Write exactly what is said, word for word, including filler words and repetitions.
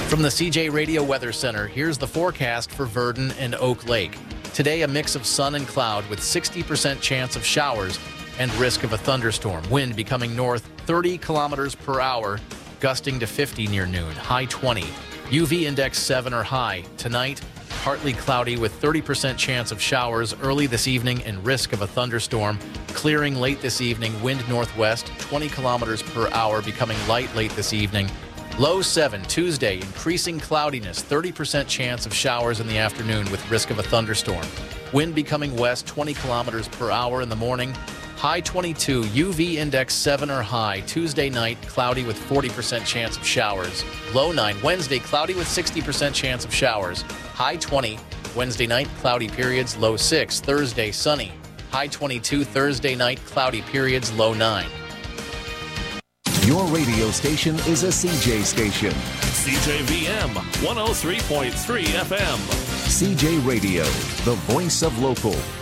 From the C J Radio Weather Center, here's the forecast for Verdon and Oak Lake. Today, a mix of sun and cloud with sixty percent chance of showers and risk of a thunderstorm. Wind becoming north thirty kilometers per hour, gusting to fifty near noon, high twenty. U V index seven or high. Tonight, partly cloudy with thirty percent chance of showers early this evening and risk of a thunderstorm. Clearing late this evening, wind northwest twenty kilometers per hour, becoming light late this evening. Low seven. Tuesday, increasing cloudiness, thirty percent chance of showers in the afternoon with risk of a thunderstorm. Wind becoming west twenty kilometers per hour in the morning. High twenty-two. U V index seven or high. Tuesday night, cloudy with forty percent chance of showers. Low nine. Wednesday, cloudy with sixty percent chance of showers. High twenty. Wednesday night, cloudy periods. Low six. Thursday, sunny. High twenty-two. Thursday night, cloudy periods. Low nine. Your radio station is a C J station. C J V M one oh three point three F M. C J Radio, the voice of local.